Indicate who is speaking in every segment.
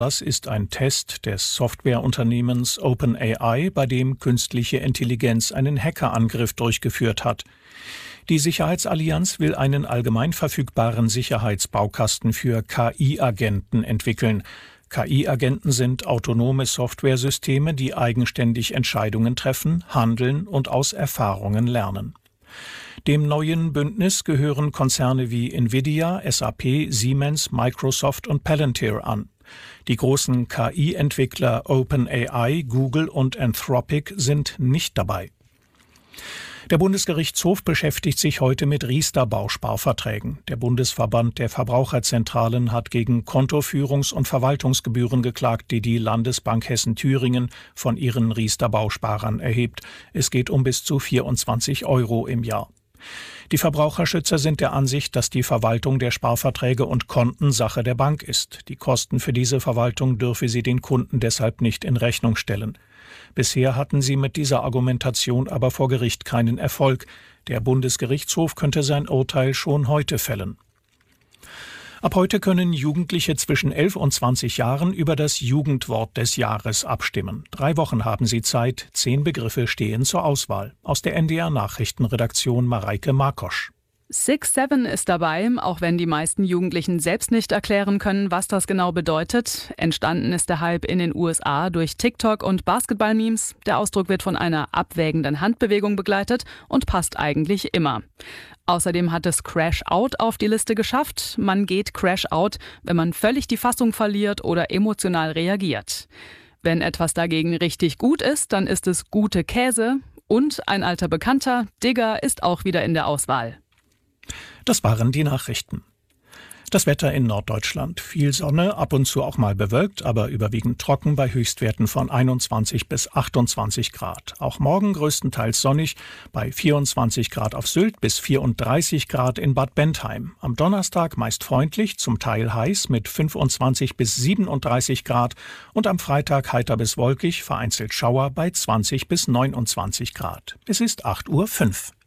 Speaker 1: Das ist ein Test des Softwareunternehmens OpenAI, bei dem künstliche Intelligenz einen Hackerangriff durchgeführt hat. Die Sicherheitsallianz will einen allgemein verfügbaren Sicherheitsbaukasten für KI-Agenten entwickeln. KI-Agenten sind autonome Softwaresysteme, die eigenständig Entscheidungen treffen, handeln und aus Erfahrungen lernen. Dem neuen Bündnis gehören Konzerne wie Nvidia, SAP, Siemens, Microsoft und Palantir an. Die großen KI-Entwickler OpenAI, Google und Anthropic sind nicht dabei. Der Bundesgerichtshof beschäftigt sich heute mit Riester-Bausparverträgen. Der Bundesverband der Verbraucherzentralen hat gegen Kontoführungs- und Verwaltungsgebühren geklagt, die die Landesbank Hessen-Thüringen von ihren Riester-Bausparern erhebt. Es geht um bis zu 24 € im Jahr. Die Verbraucherschützer sind der Ansicht, dass die Verwaltung der Sparverträge und Konten Sache der Bank ist. Die Kosten für diese Verwaltung dürfe sie den Kunden deshalb nicht in Rechnung stellen. Bisher hatten sie mit dieser Argumentation aber vor Gericht keinen Erfolg. Der Bundesgerichtshof könnte sein Urteil schon heute fällen. Ab heute können Jugendliche zwischen 11 und 20 Jahren über das Jugendwort des Jahres abstimmen. 3 Wochen haben sie Zeit, 10 Begriffe stehen zur Auswahl. Aus der NDR-Nachrichtenredaktion Mareike Markosch.
Speaker 2: 6-7 ist dabei, auch wenn die meisten Jugendlichen selbst nicht erklären können, was das genau bedeutet. Entstanden ist der Hype in den USA durch TikTok und Basketball-Memes. Der Ausdruck wird von einer abwägenden Handbewegung begleitet und passt eigentlich immer. Außerdem hat es Crash Out auf die Liste geschafft. Man geht Crash Out, wenn man völlig die Fassung verliert oder emotional reagiert. Wenn etwas dagegen richtig gut ist, dann ist es gute Käse. Und ein alter Bekannter, Digger, ist auch wieder in der Auswahl.
Speaker 1: Das waren die Nachrichten. Das Wetter in Norddeutschland. Viel Sonne, ab und zu auch mal bewölkt, aber überwiegend trocken bei Höchstwerten von 21 bis 28 Grad. Auch morgen größtenteils sonnig, bei 24 Grad auf Sylt bis 34 Grad in Bad Bentheim. Am Donnerstag meist freundlich, zum Teil heiß mit 25 bis 37 Grad und am Freitag heiter bis wolkig, vereinzelt Schauer bei 20 bis 29 Grad. Es ist 8:05 Uhr.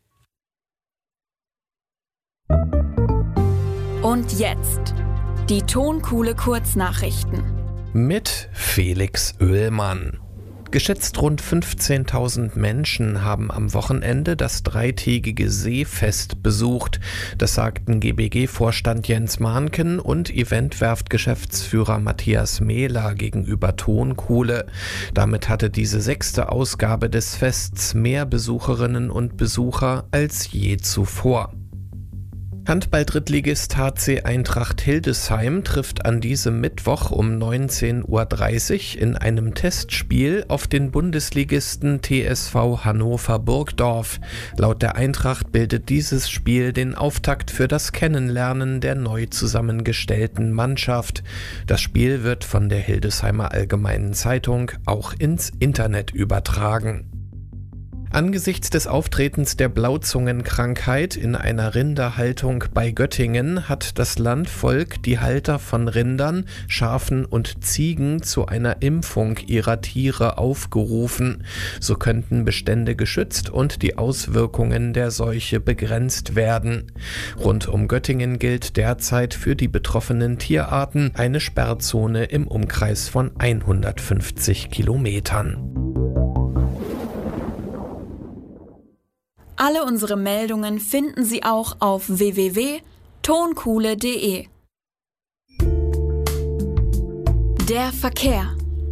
Speaker 3: Und jetzt die Tonkuhle Kurznachrichten
Speaker 4: mit Felix Oehlmann. Geschätzt rund 15.000 Menschen haben am Wochenende das 3-tägige Seefest besucht. Das sagten GBG-Vorstand Jens Mahnken und Eventwerft-Geschäftsführer Matthias Mehler gegenüber Tonkuhle. Damit hatte diese 6. Ausgabe des Fests mehr Besucherinnen und Besucher als je zuvor. Handball-Drittligist HC Eintracht Hildesheim trifft an diesem Mittwoch um 19:30 Uhr in einem Testspiel auf den Bundesligisten TSV Hannover Burgdorf. Laut der Eintracht bildet dieses Spiel den Auftakt für das Kennenlernen der neu zusammengestellten Mannschaft. Das Spiel wird von der Hildesheimer Allgemeinen Zeitung auch ins Internet übertragen. Angesichts des Auftretens der Blauzungenkrankheit in einer Rinderhaltung bei Göttingen hat das Landvolk die Halter von Rindern, Schafen und Ziegen zu einer Impfung ihrer Tiere aufgerufen. So könnten Bestände geschützt und die Auswirkungen der Seuche begrenzt werden. Rund um Göttingen gilt derzeit für die betroffenen Tierarten eine Sperrzone im Umkreis von 150 Kilometern.
Speaker 3: Alle unsere Meldungen finden Sie auch auf www.tonkuhle.de. Der Verkehr.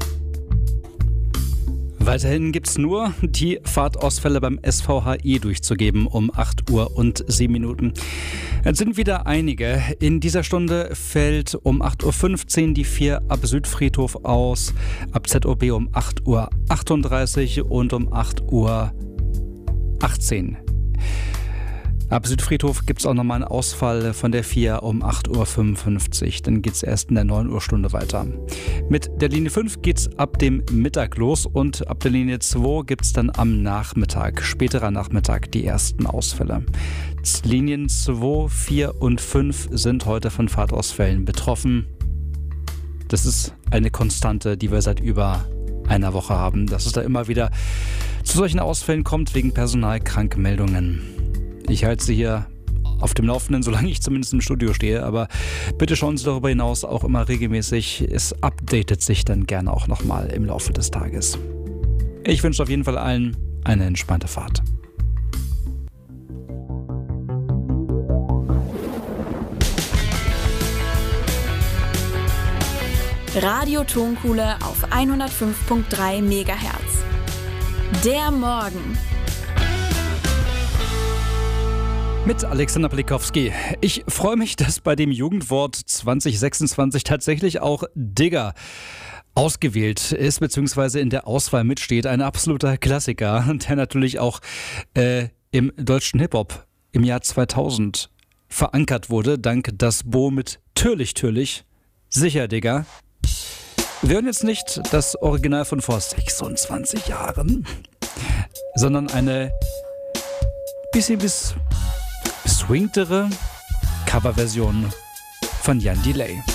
Speaker 5: Weiterhin gibt's nur die Fahrtausfälle beim SVHI durchzugeben um 8:07 Uhr. Es sind wieder einige. In dieser Stunde fällt um 8:15 Uhr die 4 ab Südfriedhof aus, ab ZOB um 8:38 Uhr und um 8:18 Uhr. Ab Südfriedhof gibt es auch nochmal einen Ausfall von der 4 um 8:55 Uhr. Dann geht es erst in der 9 Uhr Stunde weiter. Mit der Linie 5 geht es ab dem Mittag los und ab der Linie 2 gibt es dann am Nachmittag, späterer Nachmittag, die ersten Ausfälle. Linien 2, 4 und 5 sind heute von Fahrtausfällen betroffen. Das ist eine Konstante, die wir seit über einer Woche haben, dass es da immer wieder zu solchen Ausfällen kommt wegen Personalkrankmeldungen. Ich halte Sie hier auf dem Laufenden, solange ich zumindest im Studio stehe. Aber bitte schauen Sie darüber hinaus auch immer regelmäßig. Es updatet sich dann gerne auch nochmal im Laufe des Tages. Ich wünsche auf jeden Fall allen eine entspannte Fahrt.
Speaker 3: Radio Tonkuhle auf 105.3 MHz. Der Morgen.
Speaker 5: Mit Alexander Pelikowski. Ich freue mich, dass bei dem Jugendwort 2026 tatsächlich auch Digger ausgewählt ist, beziehungsweise in der Auswahl mitsteht. Ein absoluter Klassiker, der natürlich auch im deutschen Hip-Hop im Jahr 2000 verankert wurde, dank das Bo mit Türlich, sicher Digger. Wir hören jetzt nicht das Original von vor 26 Jahren, sondern eine bisschen bis swingtere Coverversion von Jan Delay.